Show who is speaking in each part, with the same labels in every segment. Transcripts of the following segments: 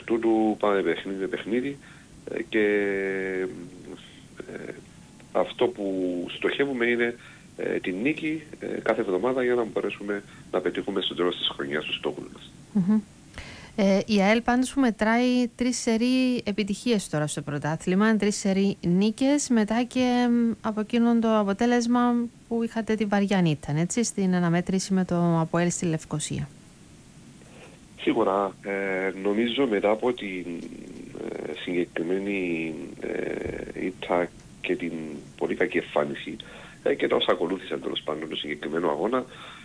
Speaker 1: τούτου πάμε παιχνίδι με παιχνίδι και αυτό που στοχεύουμε είναι την νίκη κάθε εβδομάδα για να μπορέσουμε να πετύχουμε στο τέλος της χρονιάς τους στόχους μας.
Speaker 2: Η ΑΕΛ πάντως που μετράει 3 σερί επιτυχίες τώρα στο πρωτάθλημα, 3 σερί νίκες μετά και από εκείνον το αποτέλεσμα που είχατε τη βαριά νύχτα, έτσι, στην αναμέτρηση με το ΑΠΟΕΛ στη Λευκοσία.
Speaker 1: Σίγουρα νομίζω μετά από την συγκεκριμένη ήττα και την πολύ κακή εμφάνιση και τα όσα ακολούθησαν τέλος πάντων το συγκεκριμένο αγώνα,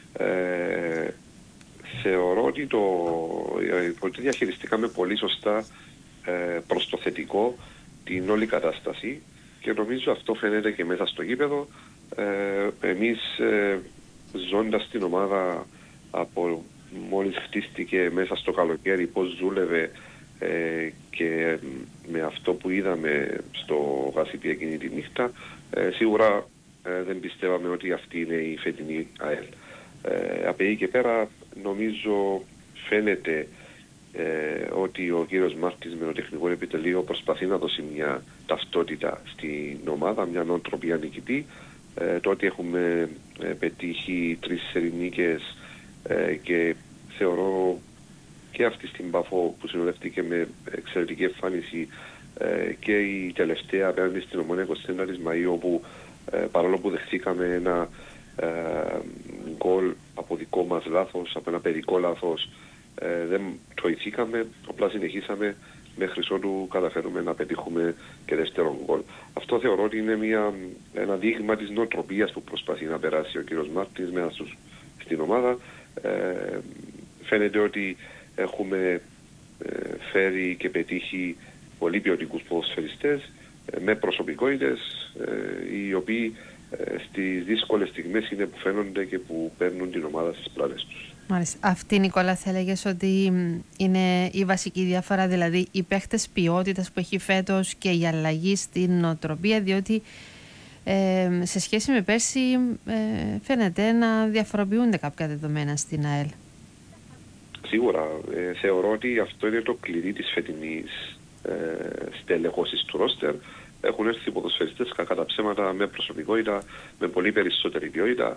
Speaker 1: θεωρώ ότι διαχειριστήκαμε πολύ σωστά προς το θετικό την όλη κατάσταση και νομίζω αυτό φαίνεται και μέσα στο γήπεδο. Εμείς ζώντας την ομάδα από μόλις χτίστηκε μέσα στο καλοκαίρι, πώς δούλευε και με αυτό που είδαμε στο Γασιπί εκείνη τη νύχτα, σίγουρα δεν πιστεύαμε ότι αυτή είναι η φετινή ΑΕΛ. Από εκεί και πέρα νομίζω φαίνεται ότι ο κύριος Μάρτης με το τεχνικό επιτελείο προσπαθεί να δώσει μια ταυτότητα στην ομάδα, μια νοοτροπία νικητή. Το ότι έχουμε πετύχει 3 σερινίκες και θεωρώ και αυτή στην Πάφο που συνοδευτήκε με εξαιρετική εμφάνιση και η τελευταία απέναντι στην Ομόνια 24 Μαΐου, όπου παρόλο που δεχθήκαμε ένα γκολ από δικό μας λάθος, από ένα παιδικό λάθος, δεν τοηθήκαμε, απλά συνεχίσαμε μέχρι ότου καταφέρουμε να πετύχουμε και δεύτερο γκολ. Αυτό θεωρώ ότι είναι ένα δείγμα της νοοτροπίας που προσπαθεί να περάσει ο κύριος Μάρτης μέσα στην ομάδα. Φαίνεται ότι έχουμε φέρει και πετύχει πολύ ποιοτικούς ποδοσφαιριστές με προσωπικότητες οι οποίοι στις δύσκολες στιγμές είναι που φαίνονται και που παίρνουν την ομάδα στις πλάτες τους.
Speaker 2: Μάλιστα. Αυτή, Νικόλα, θα έλεγες ότι είναι η βασική διαφορά, δηλαδή οι παίχτες ποιότητας που έχει φέτος και η αλλαγή στην νοοτροπία, διότι σε σχέση με πέρσι φαίνεται να διαφοροποιούνται κάποια δεδομένα στην ΑΕΛ.
Speaker 1: Σίγουρα. Θεωρώ ότι αυτό είναι το κλειδί της φετινής στελεχώσης του ρόστερ. Έχουν έρθει ποδοσφαιριστές κακά τα ψέματα με προσωπικότητα, με πολύ περισσότερη ποιότητα.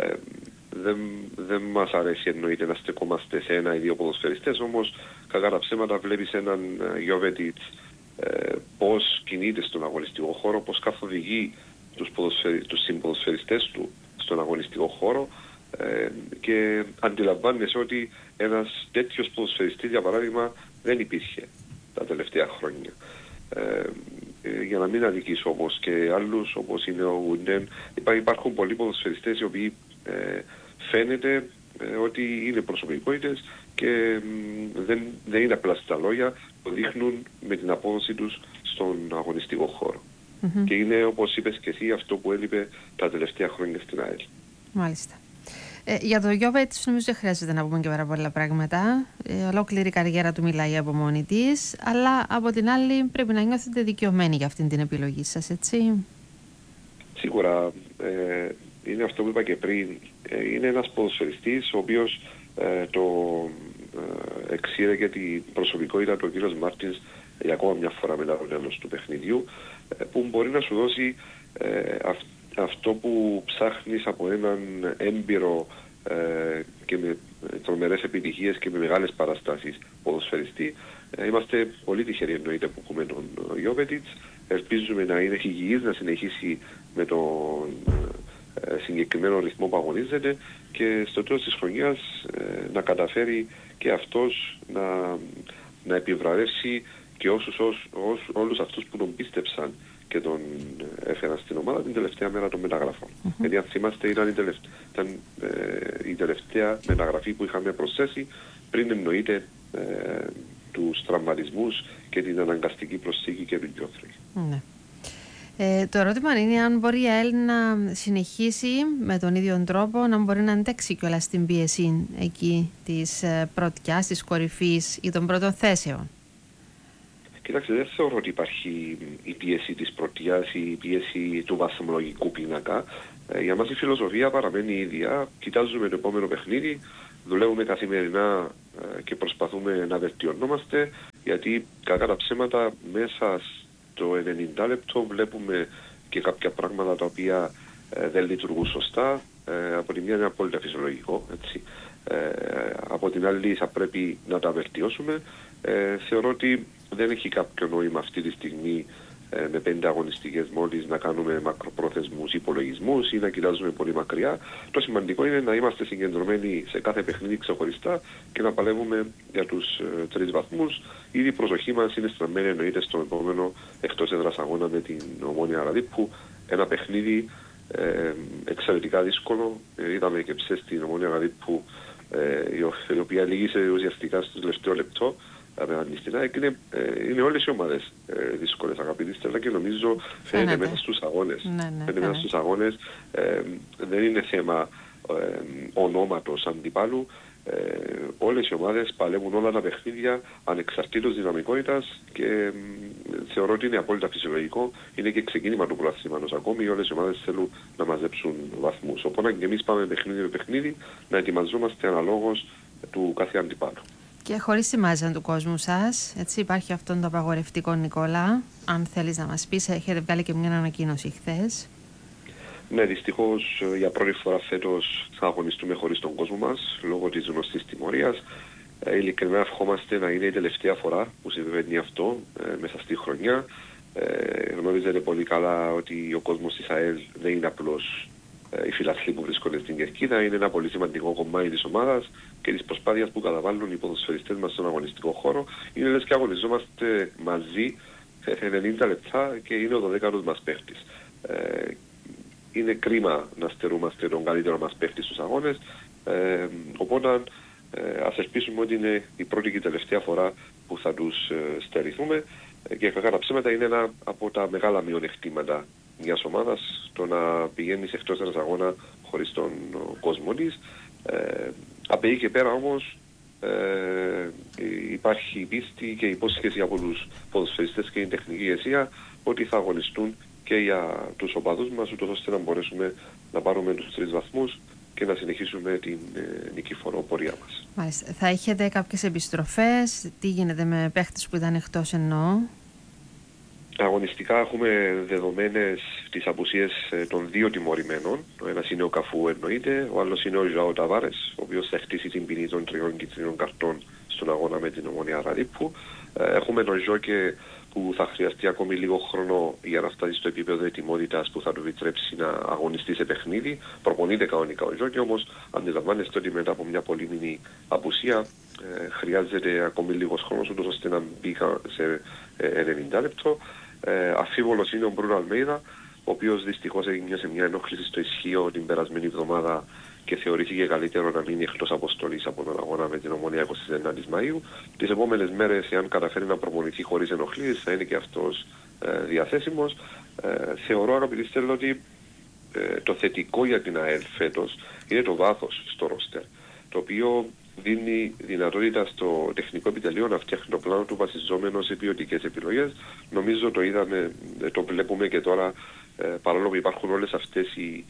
Speaker 1: Δεν μας αρέσει εννοείται να στεκόμαστε σε 1 ή 2 ποδοσφαιριστές, όμως κακά τα ψέματα βλέπεις έναν Γιοβέτιτς πώς κινείται στον αγωνιστικό χώρο, πώς καθοδηγεί τους συμποδοσφαιριστές του στον αγωνιστικό χώρο και αντιλαμβάνεσαι ότι ένας τέτοιος ποδοσφαιριστής, για παράδειγμα, δεν υπήρχε τα τελευταία χρόνια. Για να μην αδικήσω όμως και άλλους όπως είναι ο Γουντέν, υπάρχουν πολλοί ποδοσφαιριστές οι οποίοι φαίνεται ότι είναι προσωπικότητες και δεν είναι απλά στα λόγια, το δείχνουν με την απόδοση τους στον αγωνιστικό χώρο. Και είναι, όπως είπες και εσύ, αυτό που έλειπε τα τελευταία χρόνια στην ΑΕΛ.
Speaker 2: Μάλιστα. Για το Γιώβετς νομίζω δεν χρειάζεται να πούμε και πάρα πολλά πράγματα. Ολόκληρη η καριέρα του μιλάει από μόνη της, αλλά από την άλλη πρέπει να νιώθετε δικαιωμένοι για αυτήν την επιλογή σας, έτσι.
Speaker 1: Σίγουρα. Είναι αυτό που είπα και πριν. Είναι ένας ποδοσφαιριστής ο οποίος εξήρε και την προσωπικότητα του ο κύριος Μάρτινς για ακόμα μια φορά μετά το τέλος του παιχνιδιού, που μπορεί να σου δώσει αυτό που ψάχνεις από έναν έμπειρο και με τρομερές επιτυχίες και με μεγάλες παραστάσεις ποδοσφαιριστή. Είμαστε πολύ τυχεροί εννοείται που έχουμε τον Γιόβετιτς. Ελπίζουμε να είναι υγιής, να συνεχίσει με τον συγκεκριμένο ρυθμό που αγωνίζεται και στο τέλος της χρονιάς να καταφέρει και αυτός να επιβραβεύσει και όλους αυτούς που τον πίστεψαν και τον έφεραν στην ομάδα την τελευταία μέρα των μεταγραφών. Γιατί αν θυμάστε ήταν η τελευταία μεταγραφή που είχαμε προσθέσει πριν εννοείται τους τραυματισμούς και την αναγκαστική προσθήκη και του Γιώθρη.
Speaker 2: Ναι. Το ερώτημα είναι αν μπορεί η ΑΕΛ να συνεχίσει με τον ίδιο τρόπο, να μπορεί να αντέξει κιόλας στην πίεση εκεί της πρωτιάς, της κορυφής ή των πρώτων θέσεων.
Speaker 1: Κοιτάξτε, δεν θεωρώ ότι υπάρχει η πίεση της πρωτιάς ή η πίεση του βαθμολογικού πίνακα. Για μας η φιλοσοφία παραμένει η ίδια. Κοιτάζουμε το επόμενο παιχνίδι, δουλεύουμε καθημερινά και προσπαθούμε να βελτιωνόμαστε γιατί κακά τα ψέματα μέσα στο 90 λεπτό βλέπουμε και κάποια πράγματα τα οποία δεν λειτουργούν σωστά. Από τη μία είναι απόλυτα φυσιολογικό, έτσι. Από την άλλη θα πρέπει να τα βελτιώσουμε. Θεωρώ ότι δεν έχει κάποιο νόημα αυτή τη στιγμή με 5 αγωνιστικές μόλις να κάνουμε μακροπρόθεσμους υπολογισμούς ή να κοιτάζουμε πολύ μακριά. Το σημαντικό είναι να είμαστε συγκεντρωμένοι σε κάθε παιχνίδι ξεχωριστά και να παλεύουμε για τους 3 βαθμούς. Ήδη η προσοχή μας είναι στραμμένη εννοείται στον επόμενο εκτός έδρας αγώνα με την Ομόνοια Ραδίππου. Ένα παιχνίδι εξαιρετικά δύσκολο. Είδαμε και ψες στην Ομόνοια Ραδίππου, η οποία λύγησε ουσιαστικά στο τελευταίο λεπτό. Είναι όλες οι ομάδες δύσκολες, αγαπητοί Στέλλα, και νομίζω φαίνεται μέσα στους αγώνες. Φαίνεται μέσα στους αγώνες. Δεν είναι θέμα ονόματος αντιπάλου. Όλες οι ομάδες παλεύουν όλα τα παιχνίδια ανεξαρτήτως δυναμικότητας και θεωρώ ότι είναι απόλυτα φυσιολογικό. Είναι και ξεκίνημα του πρωταθλήματος ακόμη. Όλες οι ομάδες θέλουν να μαζέψουν βαθμούς. Οπότε και εμείς πάμε παιχνίδι με παιχνίδι να ετοιμαζόμαστε αναλόγως του κάθε αντιπάλου.
Speaker 2: Και χωρίς τη μάζα του κόσμου σας, έτσι, υπάρχει αυτό το απαγορευτικό, Νικόλα. Αν θέλεις να μας πεις, έχετε βγάλει και μια ανακοίνωση χθες.
Speaker 1: Ναι, δυστυχώς για πρώτη φορά φέτος θα αγωνιστούμε χωρίς τον κόσμο μας, λόγω της γνωστής τιμωρίας. Ειλικρινά ευχόμαστε να είναι η τελευταία φορά που συμβαίνει αυτό μέσα στη χρονιά. Γνωρίζετε πολύ καλά ότι ο κόσμος της ΑΕΛ δεν είναι απλώς οι φιλαθλοί που βρίσκονται στην Κερκίδα, είναι ένα πολύ σημαντικό κομμάτι της ομάδας και της προσπάθειας που καταβάλουν οι ποδοσφαιριστές μας στον αγωνιστικό χώρο. Είναι λες και αγωνιζόμαστε μαζί 90 λεπτά και είναι ο 12ος μας παίχτης. Είναι κρίμα να στερούμαστε τον καλύτερο μας παίχτη στους αγώνες, οπότε ας ελπίσουμε ότι είναι η πρώτη και η τελευταία φορά που θα τους στερηθούμε και κακά τα ψέματα είναι ένα από τα μεγάλα μειονεκτήματα μιας ομάδας, το να πηγαίνει εκτός ένας αγώνα χωρίς τον κόσμο της. Από εκεί και πέρα όμως υπάρχει πίστη και υπόσχεση από τους ποδοσφαιριστές και η τεχνική ηγεσία ότι θα αγωνιστούν και για τους οπαδούς μας, ούτως ώστε να μπορέσουμε να πάρουμε τους 3 βαθμούς και να συνεχίσουμε την νικηφόρο πορεία μας.
Speaker 2: Μάλιστα. Θα έχετε κάποιες επιστροφές? Τι γίνεται με παίχτες που ήταν εκτός, εννοώ?
Speaker 1: Αγωνιστικά έχουμε δεδομένες τις απουσίες των 2 τιμωρημένων. Ο ένας είναι ο Καφού, εννοείται, ο άλλος είναι ο Ζωάο Ταβάρες, ο οποίος θα χτίσει την ποινή των 3 κίτρινων καρτών στον αγώνα με την Ομόνοια Ραδίππου. Έχουμε τον Ζόκε που θα χρειαστεί ακόμη λίγο χρόνο για να φτάσει στο επίπεδο ετοιμότητας που θα του επιτρέψει να αγωνιστεί σε παιχνίδι. Προπονείται κανονικά ο Ζόκε, όμως αντιλαμβάνεστε ότι μετά από μια πολύμηνη απουσία χρειάζεται ακόμη λίγος χρόνος ούτως ώστε να μπει σε 90 λεπτό. Αφίβολος είναι ο Μπρούνο Αλμέιδα, ο οποίος δυστυχώς έγινε σε μια ενόχληση στο ισχύο την περασμένη εβδομάδα και θεωρήθηκε καλύτερο να μείνει εκτός αποστολής από τον αγώνα με την Ομόνοια 29 Μαΐου. Τις επόμενες μέρες, εάν καταφέρει να προπονηθεί χωρίς ενοχλήσεις, θα είναι και αυτός διαθέσιμος. Θεωρώ, αγαπητοί Στέλλα, ότι το θετικό για την ΑΕΛ φέτος είναι το βάθος στο ρόστερ, το οποίο δίνει δυνατότητα στο τεχνικό επιτελείο να φτιάχνει το πλάνο του βασιζόμενο σε ποιοτικές επιλογές. Νομίζω το είδαμε, το βλέπουμε και τώρα, παρόλο που υπάρχουν όλες αυτές οι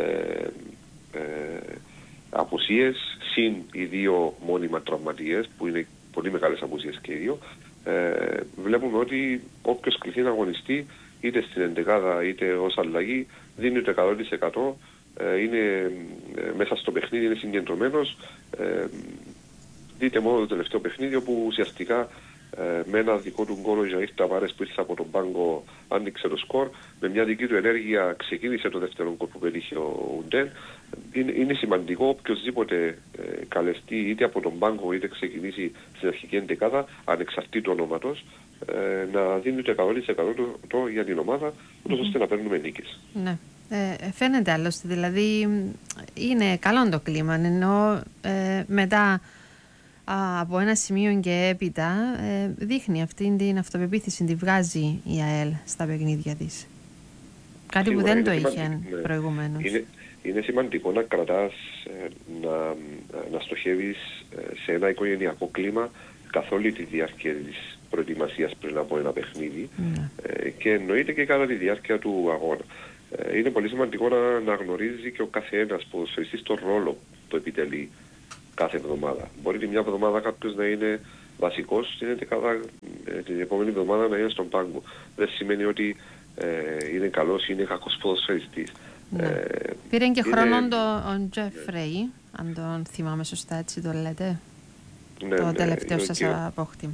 Speaker 1: απουσίες, συν οι 2 μόνιμα τραυματίες, που είναι πολύ μεγάλες απουσίες και οι 2, βλέπουμε ότι όποιος κληθεί να αγωνιστεί, είτε στην εντεκάδα είτε ως αλλαγή, δίνει το 100%. Είναι μέσα στο παιχνίδι, είναι συγκεντρωμένος. Δείτε μόνο το τελευταίο παιχνίδι όπου ουσιαστικά με ένα δικό του γκολ ο Ζωάο Ταβάρες που ήρθε από τον πάγκο άνοιξε το σκορ, με μια δική του ενέργεια ξεκίνησε το δεύτερο γκολ που πετύχε ο Ουντέν. Είναι σημαντικό οποιοσδήποτε καλεστεί είτε από τον πάγκο είτε ξεκινήσει στην αρχική εντεκάδα ανεξαρτήτου ονόματος, να δίνει το 100% για την ομάδα, ούτως ώστε να παίρνουμε νίκες.
Speaker 2: Ναι. Φαίνεται άλλωστε, δηλαδή είναι καλό το κλίμα, ενώ μετά από ένα σημείο και έπειτα δείχνει αυτή την αυτοπεποίθηση, τη βγάζει η ΑΕΛ στα παιχνίδια της. Κάτι που δεν το είχε προηγουμένως.
Speaker 1: Είναι σημαντικό να κρατάς, να στοχεύεις σε ένα οικογενειακό κλίμα καθ' όλη τη διάρκεια της προετοιμασίας πριν από ένα παιχνίδι και εννοείται και κατά τη διάρκεια του αγώνα. Είναι πολύ σημαντικό να γνωρίζει και ο καθένας ποδοσφαιριστής τον ρόλο που επιτελεί κάθε εβδομάδα. Μπορεί τη μια εβδομάδα κάποιος να είναι βασικός την επόμενη εβδομάδα να είναι στον πάγκο. Δεν σημαίνει ότι είναι καλός ή είναι κακός ποδοσφαιριστής.
Speaker 2: Ναι. Πήρε και χρόνο ο Τζέφρεϊ, αν τον θυμάμαι σωστά, έτσι το λέτε, το τελευταίο σας απόκτημα.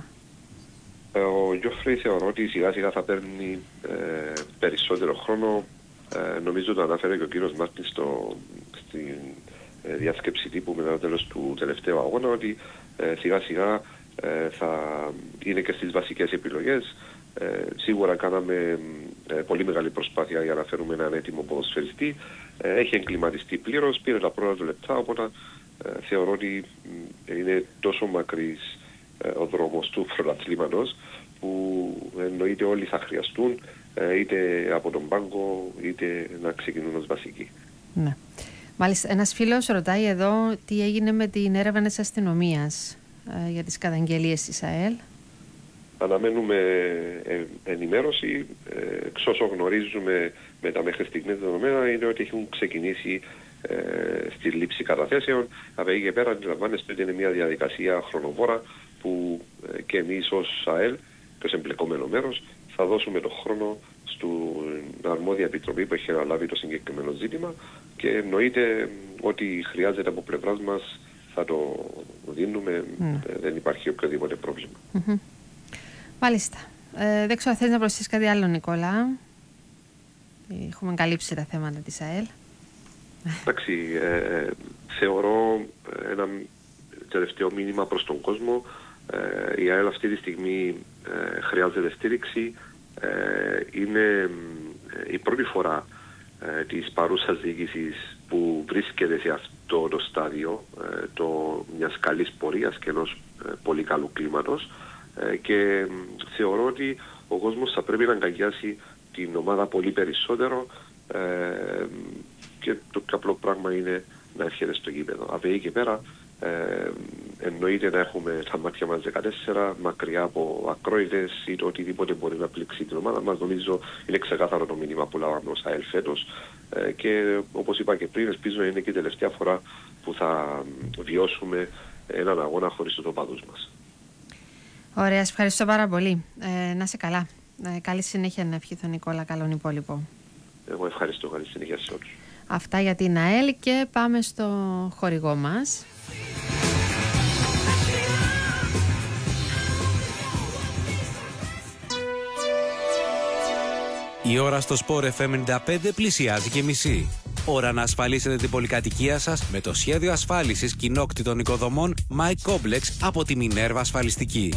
Speaker 1: Ο Τζέφρεϊ θεωρώ ότι σιγά σιγά θα παίρνει περισσότερο χρόνο. Νομίζω το αναφέρε και ο κύριος Μάρτιν στην διάσκεψη τύπου μετά το τέλος του τελευταίου αγώνα, ότι σιγά σιγά θα είναι και στις βασικές επιλογές. Σίγουρα κάναμε πολύ μεγάλη προσπάθεια για να φέρουμε έναν έτοιμο ποδοσφαιριστή. Έχει εγκληματιστεί πλήρως, πήρε τα πρώτα του λεπτά, οπότε θεωρώ ότι είναι τόσο μακρύς ο δρόμος του πρωταθλήματος που εννοείται όλοι θα χρειαστούν είτε από τον πάγκο είτε να ξεκινούν ως βασικοί.
Speaker 2: Ναι. Μάλιστα, ένας φίλος ρωτάει εδώ τι έγινε με την έρευνα της αστυνομίας για τις καταγγελίες της ΑΕΛ.
Speaker 1: Αναμένουμε ενημέρωση. Εξ όσο γνωρίζουμε με τα μέχρι στιγμής δεδομένα είναι ότι έχουν ξεκινήσει στη λήψη καταθέσεων. Από εκεί και πέρα αντιλαμβάνεστε ότι είναι μια διαδικασία χρονοβόρα που και εμείς ως ΑΕΛ και ως εμπλεκόμενο μέρος θα δώσουμε τον χρόνο στην αρμόδια επιτροπή που έχει αναλάβει το συγκεκριμένο ζήτημα και εννοείται ότι χρειάζεται από πλευράς μας θα το δίνουμε, δεν υπάρχει οποιοδήποτε πρόβλημα.
Speaker 2: Μάλιστα. Δεν ξέρω αν θέλεις να προσθέσεις κάτι άλλο, Νικόλα. Έχουμε καλύψει τα θέματα της ΑΕΛ.
Speaker 1: Εντάξει, θεωρώ ένα τελευταίο μήνυμα προς τον κόσμο. Η ΑΕΛ αυτή τη στιγμή χρειάζεται στήριξη. Είναι η πρώτη φορά της παρούσας διοίκησης που βρίσκεται σε αυτό το στάδιο μιας καλής πορείας και ενός πολύ καλού κλίματος και θεωρώ ότι ο κόσμος θα πρέπει να αγκαλιάσει την ομάδα πολύ περισσότερο και το απλό πράγμα είναι να έρχεται στο γήπεδο. Από εκεί και πέρα εννοείται να έχουμε τα μάτια μας 14 μακριά από ακρόητες ή το οτιδήποτε μπορεί να πλήξει την ομάδα μας. Νομίζω είναι ξεκάθαρο το μήνυμα που λάβαμε ως ΑΕΛ φέτος και όπως είπα και πριν, ελπίζω να είναι και η τελευταία φορά που θα βιώσουμε έναν αγώνα χωρίς τους οπαδούς μας.
Speaker 2: Ωραία, σας ευχαριστώ πάρα πολύ. Να είσαι καλά. Καλή συνέχεια να ευχηθώ, Νικόλα. Καλόν υπόλοιπο.
Speaker 1: Εγώ ευχαριστώ. Καλή συνέχεια σε όλους.
Speaker 2: Αυτά για την ΑΕΛ και πάμε στο χορηγό μας.
Speaker 3: Η ώρα στο Sport FM 95 πλησιάζει και μισή. Ώρα να ασφαλίσετε την πολυκατοικία σας με το σχέδιο ασφάλισης κοινόκτητων οικοδομών My Complex από τη Μινέρβα Ασφαλιστική.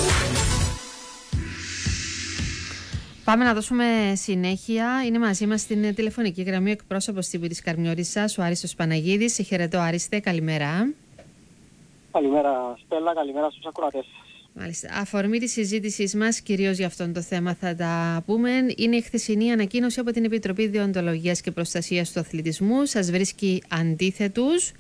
Speaker 2: Πάμε να δώσουμε συνέχεια. Είναι μαζί μας στην τηλεφωνική γραμμή ο εκπρόσωπος τύπου της Καρμιώτισσας, ο Άριστος Παναγίδης. Σε χαιρετώ, Άριστε, καλημέρα.
Speaker 4: Καλημέρα, Στέλλα, καλημέρα στους ακροατές.
Speaker 2: Μάλιστα. Αφορμή της συζήτησής μας, κυρίως για αυτό το θέμα θα τα πούμε, είναι η χθεσινή ανακοίνωση από την Επιτροπή Δεοντολογίας και Προστασίας του Αθλητισμού. Σας βρίσκει αντίθετους,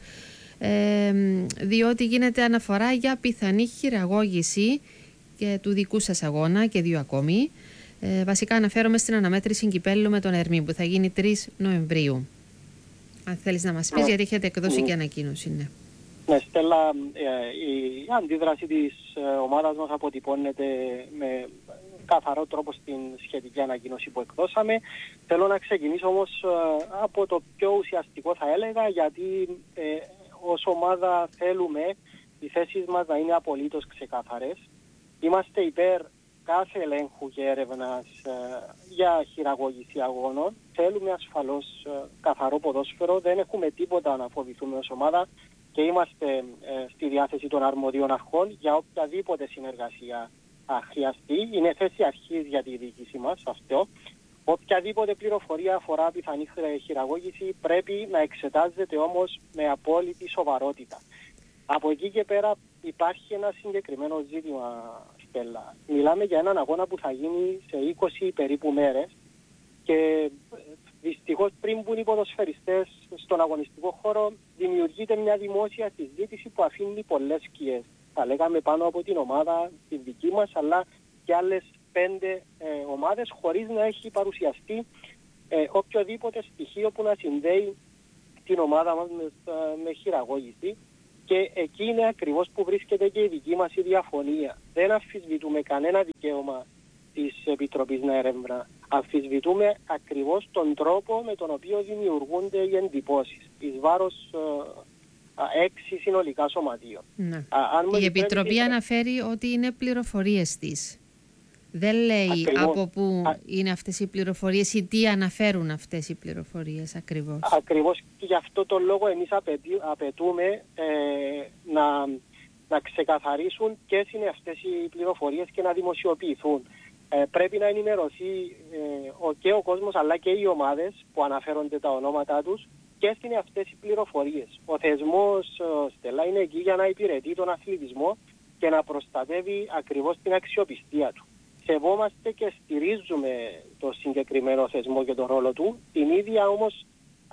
Speaker 2: διότι γίνεται αναφορά για πιθανή χειραγώγηση και του δικού σας αγώνα και δύο ακόμη. Βασικά αναφέρομαι στην αναμέτρηση κυπέλλου με τον Ερμή που θα γίνει 3 Νοεμβρίου. Αν θέλεις να μας πεις, γιατί έχετε εκδώσει και ανακοίνωση. Ναι.
Speaker 4: Ναι, Στέλλα, η αντίδραση της ομάδας μας αποτυπώνεται με καθαρό τρόπο στην σχετική ανακοίνωση που εκδώσαμε. Θέλω να ξεκινήσω όμως από το πιο ουσιαστικό, θα έλεγα, γιατί ως ομάδα θέλουμε οι θέσεις μας να είναι απολύτως ξεκάθαρες. Είμαστε υπέρ κάθε ελέγχου και έρευνας για χειραγώγηση αγώνων. Θέλουμε ασφαλώς καθαρό ποδόσφαιρο, δεν έχουμε τίποτα να φοβηθούμε ως ομάδα και είμαστε στη διάθεση των αρμοδίων αρχών για οποιαδήποτε συνεργασία χρειαστεί. Είναι θέση αρχής για τη διοίκηση μας αυτό. Οποιαδήποτε πληροφορία αφορά πιθανή χειραγώγηση πρέπει να εξετάζεται όμως με απόλυτη σοβαρότητα. Από εκεί και πέρα υπάρχει ένα συγκεκριμένο ζήτημα, Στέλλα. Μιλάμε για έναν αγώνα που θα γίνει σε 20 περίπου μέρες και δυστυχώς πριν μπουν οι ποδοσφαιριστές στον αγωνιστικό χώρο δημιουργείται μια δημόσια συζήτηση που αφήνει πολλές σκιές. Θα λέγαμε πάνω από την ομάδα, τη δική μας, αλλά και άλλες 5 ομάδες χωρίς να έχει παρουσιαστεί οποιοδήποτε στοιχείο που να συνδέει την ομάδα μας με χειραγώγηση. Και εκεί είναι ακριβώς που βρίσκεται και η δική μας η διαφωνία. Δεν αμφισβητούμε κανένα δικαίωμα της Επιτροπής να ερευνά. Αμφισβητούμε ακριβώς τον τρόπο με τον οποίο δημιουργούνται οι εντυπώσεις εις βάρος 6 συνολικά σωματείων.
Speaker 2: Ναι. Η Επιτροπή αναφέρει ότι είναι πληροφορίες της. Δεν λέει ακριβώς από πού είναι αυτές οι πληροφορίες ή τι αναφέρουν αυτές οι πληροφορίες ακριβώς.
Speaker 4: Ακριβώς, και γι' αυτό τον λόγο εμείς απαιτούμε να ξεκαθαρίσουν ποιες είναι αυτές οι πληροφορίες και να δημοσιοποιηθούν. Πρέπει να ενημερωθεί και ο κόσμος αλλά και οι ομάδες που αναφέρονται τα ονόματά τους ποιες είναι αυτές οι πληροφορίες. Ο θεσμός, Στέλλα, είναι εκεί για να υπηρετεί τον αθλητισμό και να προστατεύει ακριβώς την αξιοπιστία του. Σεβόμαστε και στηρίζουμε το συγκεκριμένο θεσμό και τον ρόλο του. Την ίδια όμως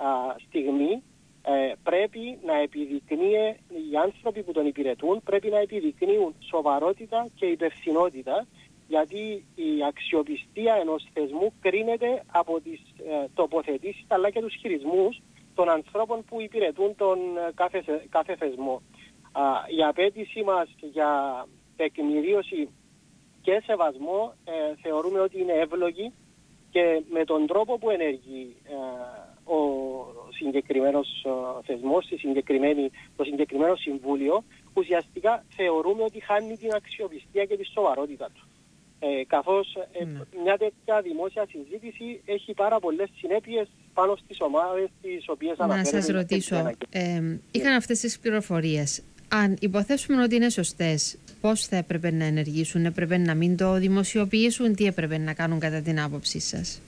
Speaker 4: στιγμή πρέπει να επιδεικνύει, οι άνθρωποι που τον υπηρετούν πρέπει να επιδεικνύουν σοβαρότητα και υπευθυνότητα, γιατί η αξιοπιστία ενός θεσμού κρίνεται από τις τοποθετήσεις αλλά και τους χειρισμούς των ανθρώπων που υπηρετούν τον κάθε θεσμό. Η απέτηση μας για τεκμηρίωση και σεβασμό θεωρούμε ότι είναι εύλογη, και με τον τρόπο που ενεργεί ο συγκεκριμένος θεσμός, το συγκεκριμένο συμβούλιο, ουσιαστικά θεωρούμε ότι χάνει την αξιοπιστία και τη σοβαρότητα του. Καθώς μια τέτοια δημόσια συζήτηση έχει πάρα πολλές συνέπειες πάνω στις ομάδες τις οποίες αναφέρεται.
Speaker 2: Να σας ρωτήσω, είχαν αυτές τις πληροφορίες. Αν υποθέσουμε ότι είναι σωστές, πώς θα έπρεπε να ενεργήσουν, έπρεπε να μην το δημοσιοποιήσουν, τι έπρεπε να κάνουν κατά την άποψή σας?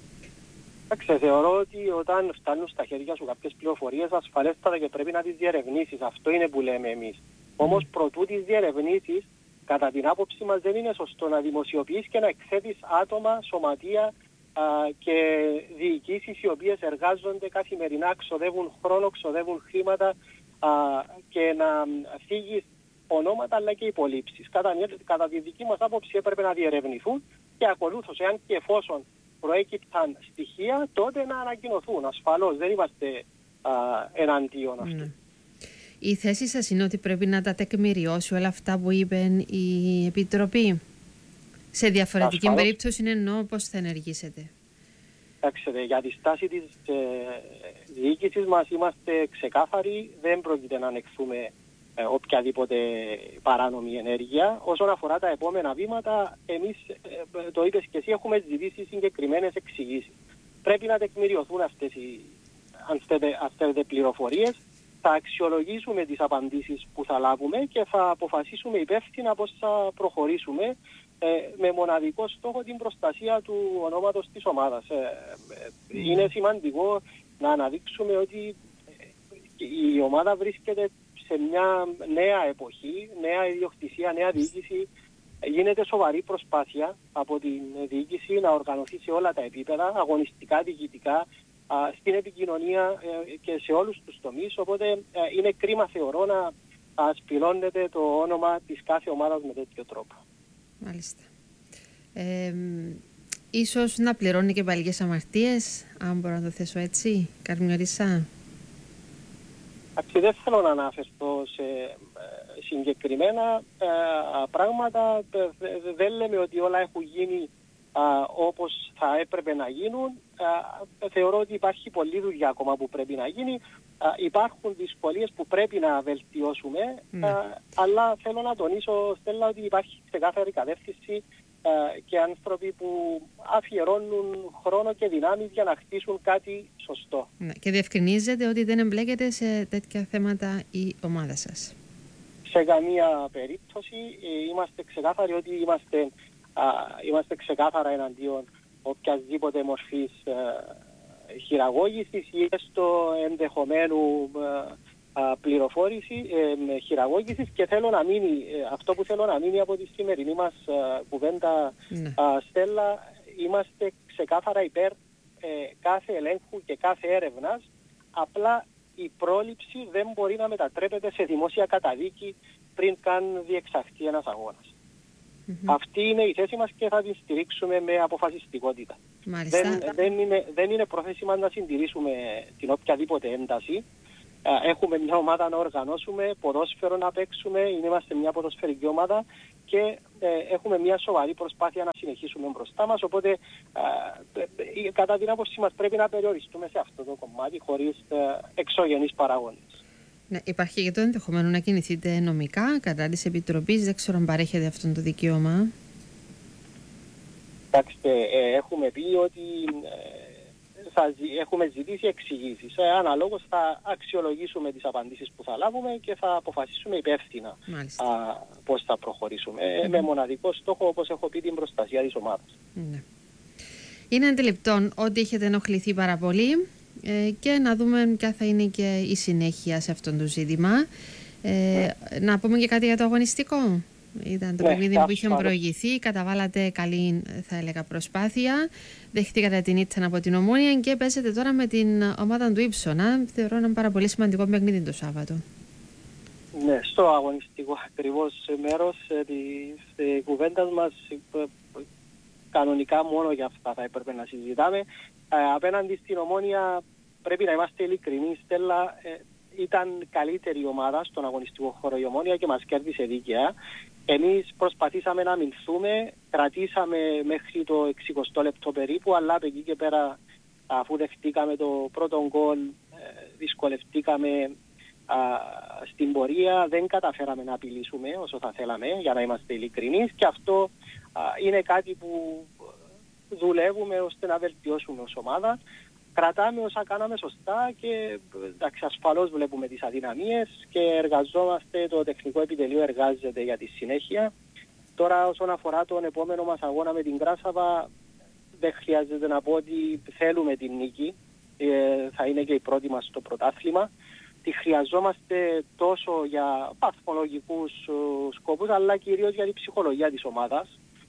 Speaker 4: Θεωρώ ότι όταν φτάνουν στα χέρια σου κάποιες πληροφορίες, ασφαλέστατα και πρέπει να τις διερευνήσεις. Αυτό είναι που λέμε εμείς. Όμως προτού τις διερευνήσεις, κατά την άποψή μας δεν είναι σωστό να δημοσιοποιείς και να εκθέτεις άτομα, σωματεία και διοικήσεις οι οποίες εργάζονται καθημερινά, ξοδεύουν χρόνο, ξοδεύουν χρήματα, και να φύγεις ονόματα αλλά και υπολείψεις. Κατά τη δική μας άποψη έπρεπε να διερευνηθούν και ακολούθως, εάν και εφόσον προέκυπταν στοιχεία, τότε να ανακοινωθούν. Ασφαλώς δεν είμαστε εναντίον αυτού.
Speaker 2: Η θέση σας είναι ότι πρέπει να τα τεκμηριώσει όλα αυτά που είπε η Επιτροπή? Σε διαφορετική περίπτωση εννοώ πώς θα ενεργήσετε?
Speaker 4: Για τη στάση της διοίκησης μας είμαστε ξεκάθαροι, δεν πρόκειται να ανεχθούμε οποιαδήποτε παράνομη ενέργεια. Όσον αφορά τα επόμενα βήματα, εμείς, το είπες και εσύ, έχουμε ζητήσει συγκεκριμένες εξηγήσεις. Πρέπει να τεκμηριωθούν αυτές οι πληροφορίες, θα αξιολογήσουμε τις απαντήσεις που θα λάβουμε και θα αποφασίσουμε υπεύθυνα πώς θα προχωρήσουμε, με μοναδικό στόχο την προστασία του ονόματος της ομάδας. Είναι σημαντικό να αναδείξουμε ότι η ομάδα βρίσκεται σε μια νέα εποχή, νέα ιδιοκτησία, νέα διοίκηση. Γίνεται σοβαρή προσπάθεια από την διοίκηση να οργανωθεί σε όλα τα επίπεδα, αγωνιστικά, διοικητικά, στην επικοινωνία και σε όλους τους τομείς. Οπότε είναι κρίμα, θεωρώ, να σπηλώνεται το όνομα της κάθε ομάδας με τέτοιο τρόπο.
Speaker 2: Μάλιστα. Ίσως να πληρώνει και παλιές αμαρτίες, αν μπορώ να το θέσω έτσι, Καρμιωρίσα.
Speaker 4: Δεν θέλω να αναφερθώ σε συγκεκριμένα πράγματα. Δεν λέμε ότι όλα έχουν γίνει όπως θα έπρεπε να γίνουν. Θεωρώ ότι υπάρχει πολλή δουλειά ακόμα που πρέπει να γίνει. Υπάρχουν δυσκολίες που πρέπει να βελτιώσουμε, αλλά θέλω να τονίσω, Στέλλα, ότι υπάρχει ξεκάθαρη κατεύθυνση και άνθρωποι που αφιερώνουν χρόνο και δυνάμεις για να χτίσουν κάτι σωστό.
Speaker 2: Και διευκρινίζετε ότι δεν εμπλέκεται σε τέτοια θέματα η ομάδα σας?
Speaker 4: Σε καμία περίπτωση. Είμαστε ξεκάθαροι ότι είμαστε ξεκάθαρα εναντίον οποιασδήποτε μορφής χειραγώγησης ή έστω ενδεχομένου πληροφόρηση χειραγώγησης, και θέλω να μείνει αυτό που θέλω να μείνει από τη σημερινή μας κουβέντα, Στέλλα. Είμαστε ξεκάθαρα υπέρ κάθε ελέγχου και κάθε έρευνας. Απλά η πρόληψη δεν μπορεί να μετατρέπεται σε δημόσια καταδίκη πριν καν διεξαχθεί ένας αγώνας. Αυτή είναι η θέση μας και θα την στηρίξουμε με αποφασιστικότητα. Δεν είναι πρόθεση μας να συντηρήσουμε την οποιαδήποτε ένταση. έχουμε μια ομάδα να οργανώσουμε, ποδόσφαιρο να παίξουμε, είμαστε μια ποδοσφαιρική ομάδα και έχουμε μια σοβαρή προσπάθεια να συνεχίσουμε μπροστά μας, οπότε κατά την άποψή μας πρέπει να περιοριστούμε σε αυτό το κομμάτι χωρίς εξωγενείς παράγοντες.
Speaker 2: Ναι, υπάρχει και το ενδεχομένο να κινηθείτε νομικά κατά της Επιτροπής, δεν ξέρω αν παρέχετε αυτό το δικαίωμα.
Speaker 4: Κοιτάξτε, έχουμε πει ότι έχουμε ζητήσει εξηγήσεις. Αναλόγως θα αξιολογήσουμε τις απαντήσεις που θα λάβουμε και θα αποφασίσουμε υπεύθυνα πώς θα προχωρήσουμε. Με μοναδικό στόχο, όπως έχω πει, την προστασία της ομάδας.
Speaker 2: Ναι. Είναι αντιληπτό ότι έχετε ενοχληθεί πάρα πολύ και να δούμε ποια θα είναι και η συνέχεια σε αυτό το ζήτημα. Να πούμε και κάτι για το αγωνιστικό. Ήταν το παιχνίδι που είχε προηγηθεί, καταβάλατε καλή, θα έλεγα, προσπάθεια. Δεχτήκατε την ήττα από την Ομόνοια και παίζετε τώρα με την ομάδα του Ύψωνα. Θεωρώ ένα πάρα πολύ σημαντικό παιχνίδι το Σάββατο.
Speaker 4: Ναι, στο αγωνιστικό ακριβώς μέρος της κουβέντας μας, κανονικά μόνο για αυτά θα έπρεπε να συζητάμε. Απέναντι στην Ομόνοια πρέπει να είμαστε ειλικρινείς, Στέλλα. Ήταν καλύτερη ομάδα στον αγωνιστικό χώρο η Ομόνοια και μας κέρδισε δίκαια. Εμείς προσπαθήσαμε να αμυνθούμε, κρατήσαμε μέχρι το 60 λεπτό περίπου, αλλά από εκεί και πέρα, αφού δεχτήκαμε το πρώτο γκολ, δυσκολευτήκαμε στην πορεία, δεν καταφέραμε να απειλήσουμε όσο θα θέλαμε, για να είμαστε ειλικρινείς, και αυτό είναι κάτι που δουλεύουμε ώστε να βελτιώσουμε ως ομάδα. Κρατάμε όσα κάναμε σωστά και ασφαλώς βλέπουμε τις αδυναμίες και εργαζόμαστε, το τεχνικό επιτελείο εργάζεται για τη συνέχεια. Τώρα όσον αφορά τον επόμενο μας αγώνα με την Κράσαβα, δεν χρειάζεται να πω ότι θέλουμε την νίκη, θα είναι και η πρώτη μας στο πρωτάθλημα. Τη χρειαζόμαστε τόσο για παθμολογικούς σκοπούς, αλλά κυρίως για την ψυχολογία της ομάδας.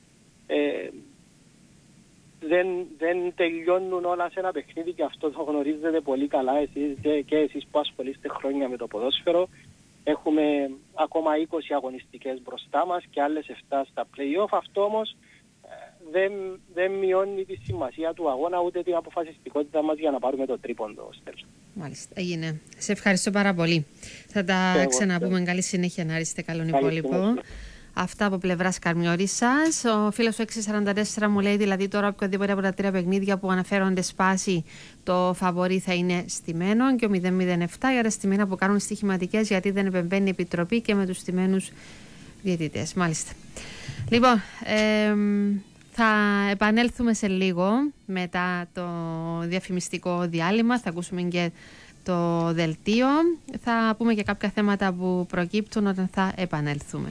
Speaker 4: Δεν τελειώνουν όλα σε ένα παιχνίδι και αυτό το γνωρίζετε πολύ καλά εσείς και εσείς που ασχολείστε χρόνια με το ποδόσφαιρο. Έχουμε ακόμα 20 αγωνιστικές μπροστά μας και άλλες 7 στα play-off. Αυτό όμως δεν μειώνει τη σημασία του αγώνα ούτε την αποφασιστικότητα μας για να πάρουμε το τρίποντο.
Speaker 2: Μάλιστα, έγινε. Σε ευχαριστώ πάρα πολύ. Θα τα ξαναπούμε. Καλή συνέχεια, να είστε καλόν υπόλοιπο. Αυτά από πλευράς Καρμιώρισσας. Ο φίλος του 644 μου λέει δηλαδή τώρα οποιοδήποτε από τα 3 παιχνίδια που αναφέρονται σπάσει, το φαβορί θα είναι στημένο, και ο 007 για τα στημένα που κάνουν στοιχηματικές, γιατί δεν επεμβαίνει η Επιτροπή και με τους στημένους διαιτητές. Μάλιστα. Λοιπόν, θα επανέλθουμε σε λίγο μετά το διαφημιστικό διάλειμμα. Θα ακούσουμε και το δελτίο. Θα πούμε και κάποια θέματα που προκύπτουν όταν θα επανέλθουμε.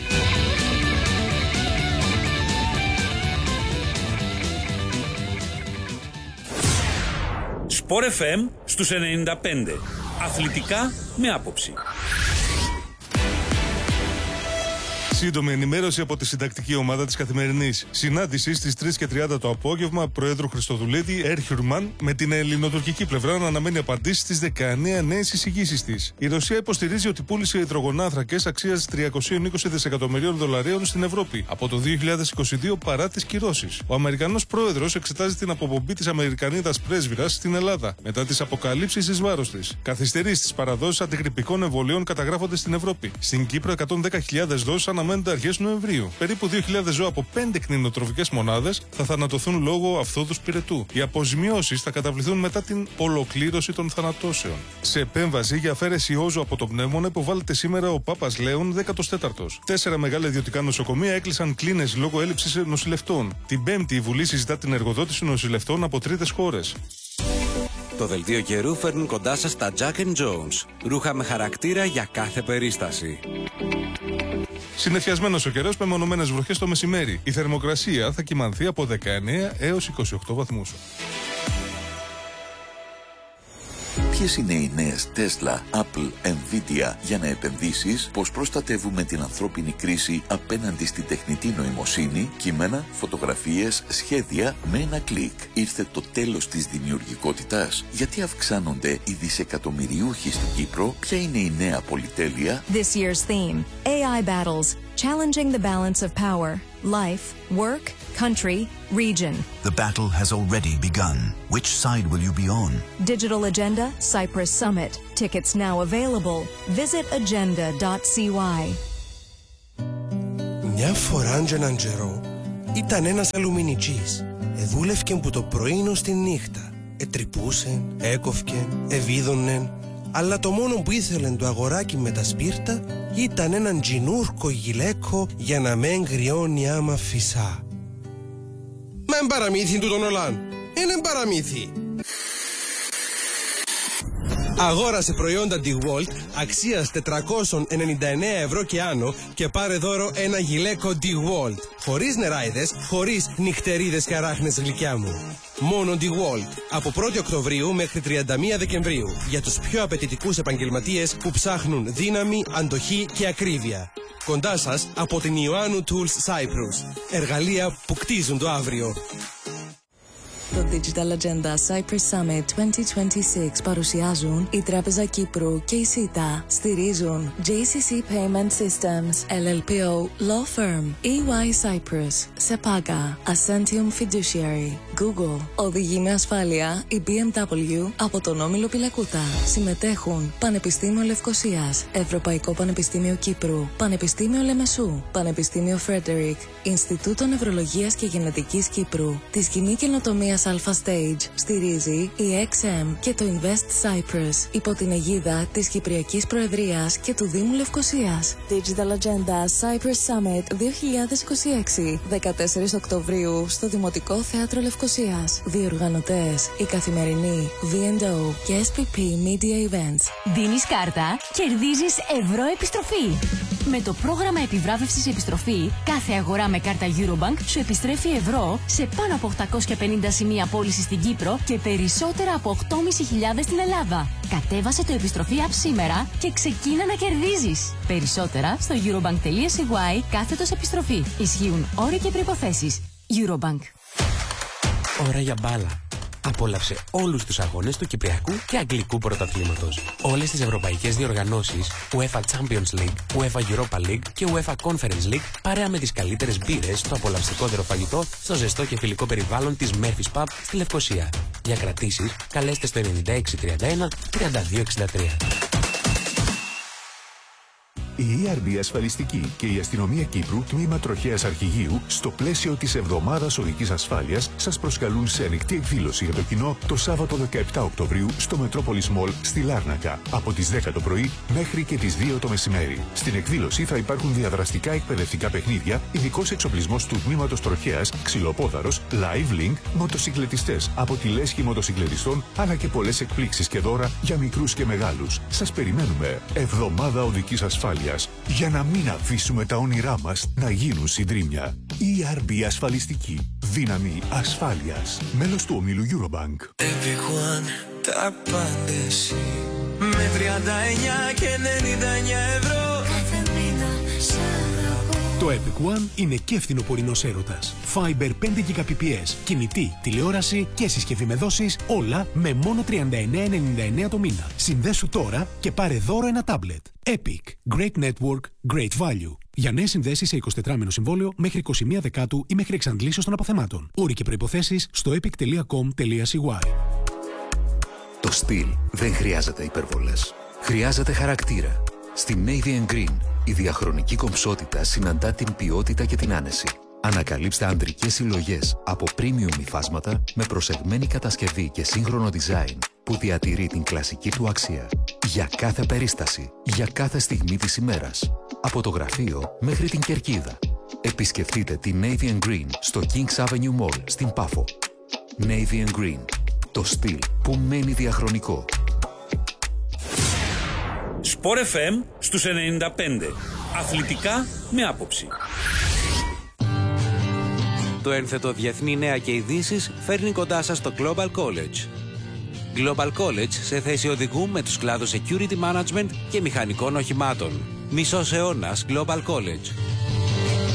Speaker 5: Sport FM στους 95. Αθλητικά με άποψη.
Speaker 6: Σύντομη ενημέρωση από τη συντακτική ομάδα της Καθημερινής. Συνάντηση στις 3:30 το απόγευμα Προέδρου Χριστοδουλίδη Έρχιουρμαν με την ελληνοτουρκική πλευρά να αναμένει απαντήσεις στις 19 νέες εισηγήσεις της. Η Ρωσία υποστηρίζει ότι πούλησε υδρογονάνθρακες αξίας $320 δισεκατομμυρίων στην Ευρώπη από το 2022 παρά τις κυρώσεις. Ο Αμερικανός Πρόεδρος εξετάζει την αποπομπή της Αμερικανίδας πρέσβυρας στην Ελλάδα μετά τις αποκαλύψεις εις βάρος της. Καθυστερείς στις παραδόσεις αντιγρυππικών εμβολίων καταγράφονται στην Ευρώπη. Στην Κύπρο 110.000 δόσεις αναμένονται αρχές Νοεμβρίου. Περίπου 2.000 ζώα από 5 κτηνοτροφικές μονάδες θα θανατωθούν λόγω αυθόδους πυρετού. Οι αποζημιώσεις θα καταβληθούν μετά την ολοκλήρωση των θανατώσεων. Σε επέμβαση για αφαίρεση όζου από το πνεύμονα υποβάλλεται σήμερα ο Πάπας Λέων 14ος. 4 μεγάλα ιδιωτικά νοσοκομεία έκλεισαν κλίνες λόγω έλλειψης νοσηλευτών. Την Πέμπτη η Βουλή συζητά την εργοδότηση νοσηλευτών από τρίτες χώρες.
Speaker 3: Το δελτίο καιρού φέρνουν κοντά σας τα Jack & Jones. Ρούχα με χαρακτήρα για κάθε περίσταση.
Speaker 6: Συννεφιασμένος ο καιρός με μονομένες βροχές το μεσημέρι. Η θερμοκρασία θα κυμανθεί από 19 έως 28 βαθμούς.
Speaker 7: Ποιες είναι οι νέες Tesla, Apple, Nvidia για να επενδύσεις, πώς προστατεύουμε την ανθρώπινη κρίση απέναντι στην τεχνητή νοημοσύνη, κείμενα, φωτογραφίες, σχέδια με ένα κλικ. Ήρθε το τέλος της δημιουργικότητας. Γιατί αυξάνονται οι δισεκατομμυριούχοι στην Κύπρο, ποια είναι η νέα πολυτέλεια?
Speaker 8: This year's theme, AI or-die battles, challenging the balance of power, life, work, country, region.
Speaker 9: The battle has already begun. Which side will you be on?
Speaker 8: Digital Agenda Cyprus Summit. Tickets now available. Visit agenda.cy.
Speaker 10: Μια φορά και έναν καιρό ήταν ένας αλουμινιτζής. Εδούλευκεν που το πρωί ως τη νύχτα. Ετρυπούσεν, έκοφκεν, εβίδωνεν. Αλλά το μόνο που ήθελεν το αγοράκι με τα σπίρτα ήταν έναν τζινούρκο γυλαίκο για να μεν γριώνει άμα φυσά. Μα εν παραμύθι του τον Ολάν. Εν παραμύθι. Αγόρασε προϊόντα DeWalt αξίας 499 ευρώ και άνω και πάρε δώρο ένα γυλαίκο DeWalt. Χωρίς νεράιδες, χωρίς νυχτερίδες και αράχνες γλυκιά μου. Μόνο DeWalt. Από 1η Οκτωβρίου μέχρι 31 Δεκεμβρίου. Για τους πιο απαιτητικούς επαγγελματίες που ψάχνουν δύναμη, αντοχή και ακρίβεια. Κοντά σας από την Ioannou Tools Cyprus. Εργαλεία που κτίζουν το αύριο.
Speaker 11: Το Digital Agenda Cyprus Summit 2026 παρουσιάζουν η Τράπεζα Κύπρου και η ΣΥΤΑ. Στηρίζουν JCC Payment Systems, LLPO, Law Firm, EY Cyprus, SEPAGA, Ascentium Fiduciary, Google. Οδηγεί με ασφάλεια η BMW από τον Όμιλο Πιλακούτα. Συμμετέχουν Πανεπιστήμιο Λευκωσίας, Ευρωπαϊκό Πανεπιστήμιο Κύπρου, Πανεπιστήμιο Λεμεσού, Πανεπιστήμιο Φρέντερικ, Ινστιτούτο Νευρολογίας και Γενετικής Κύπρου, τη Σκηνή Καινοτομίας Alpha Stage στηρίζει η XM και το Invest Cyprus υπό την αιγίδα της Κυπριακής Προεδρίας και του Δήμου Λευκωσίας. Digital Agenda Cyprus Summit 2026, 14 Οκτωβρίου στο Δημοτικό Θέατρο Λευκωσίας. Διοργανωτές η Καθημερινή, V&O και SPP Media Events.
Speaker 12: Δίνεις κάρτα, κερδίζεις ευρώ επιστροφή. Με το πρόγραμμα επιβράβευσης επιστροφή, κάθε αγορά με κάρτα Eurobank σου επιστρέφει ευρώ σε πάνω από 850 σημεία πώληση στην Κύπρο και περισσότερα από 8.500 στην Ελλάδα. Κατέβασε το επιστροφή app σήμερα και ξεκίνα να κερδίζεις. Περισσότερα στο eurobank.cy/επιστροφή. Ισχύουν όροι και προϋποθέσεις. Eurobank.
Speaker 13: Ώρα για μπάλα. Απόλαυσε όλους τους αγώνες του Κυπριακού και Αγγλικού πρωταθλήματος. Όλες τις ευρωπαϊκές διοργανώσεις, UEFA Champions League, UEFA Europa League και UEFA Conference League, παρέα με τις καλύτερες μπύρες στο απολαυστικότερο φαγητό, στο ζεστό και φιλικό περιβάλλον της Murphy's Pub στη Λευκωσία. Για κρατήσεις, καλέστε στο 9631 3263.
Speaker 14: Η ERB Ασφαλιστική και η Αστυνομία Κύπρου, τμήμα Τροχέας Αρχηγείου, στο πλαίσιο της Εβδομάδας Οδικής Ασφάλειας, σας προσκαλούν σε ανοιχτή εκδήλωση για το κοινό το Σάββατο 17 Οκτωβρίου στο Metropolis Mall στη Λάρνακα, από τις 10 το πρωί μέχρι και τις 2 το μεσημέρι. Στην εκδήλωση θα υπάρχουν διαδραστικά εκπαιδευτικά παιχνίδια, ειδικός εξοπλισμός του τμήματος Τροχέας, ξυλοπόδαρος, live link, μοτοσυκλετιστές από τη λέσχη μοτοσυκλετιστών, αλλά και πολλές εκπλήξεις και δώρα για μικρούς και μεγάλους. Σας περιμένουμε. Εβδομάδα Οδικής Ασφάλειας. Για να μην αφήσουμε τα όνειρά μας να γίνουν συντρίμμια. ERB Ασφαλιστική. Δύναμη ασφάλειας. Μέλος του ομίλου Eurobank.
Speaker 15: Everyone, τα πάντες με 39 και 99 ευρώ. Κάθε μήνα σ' αγαπώ.
Speaker 16: Το Epic One είναι και φθινοπορεινός έρωτας. Fiber 5 Gbps, κινητή, τηλεόραση και συσκευή με δόσεις, όλα με μόνο 39,99 το μήνα. Συνδέσου τώρα και πάρε δώρο ένα τάμπλετ. Epic. Great network, great value. Για νέες συνδέσεις σε 24μηνο συμβόλαιο μέχρι 21 Δεκάτου ή μέχρι εξαντλήσεως των αποθεμάτων. Όροι και προϋποθέσεις στο epic.com.cy.
Speaker 17: Το στυλ δεν χρειάζεται υπερβολές. Χρειάζεται χαρακτήρα. Στη Navy Green, η διαχρονική κομψότητα συναντά την ποιότητα και την άνεση. Ανακαλύψτε αντρικές συλλογές από premium υφάσματα με προσεγμένη κατασκευή και σύγχρονο design που διατηρεί την κλασική του αξία. Για κάθε περίσταση, για κάθε στιγμή της ημέρας. Από το γραφείο μέχρι την κερκίδα. Επισκεφτείτε τη Navy Green στο Kings Avenue Mall στην Πάφο. Navy Green. Το στυλ που μένει διαχρονικό.
Speaker 5: Sport FM στους 95. Αθλητικά με άποψη.
Speaker 3: Το ένθετο Διεθνή Νέα και Ειδήσεις φέρνει κοντά σας το Global College. Global College σε θέση οδηγού με τους κλάδους Security Management και Μηχανικών Οχημάτων. Μισός αιώνας Global College.